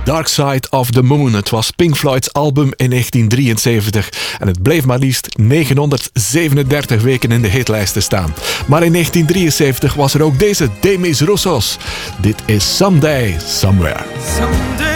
Dark Side of the Moon. Het was Pink Floyd's album in 1973 en het bleef maar liefst 937 weken in de hitlijsten staan. Maar in 1973 was er ook deze Demis Roussos. Dit is Someday, Somewhere. Someday